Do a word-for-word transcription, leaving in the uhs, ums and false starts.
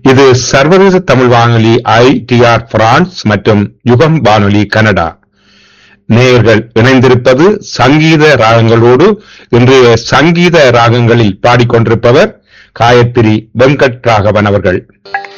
இது சர்வதேச தமிழ் வானொலி ஐ டி ஆர் பிரான்ஸ் மற்றும் யுகம் வானொலி கனடா. நேயர்கள் இணைந்திருப்பது சங்கீத ராகங்களோடு. இன்றைய சங்கீத ராகங்களில் பாடிக்கொண்டிருப்பவர் காயத்ரி வெங்கட் ராகவன் அவர்கள்.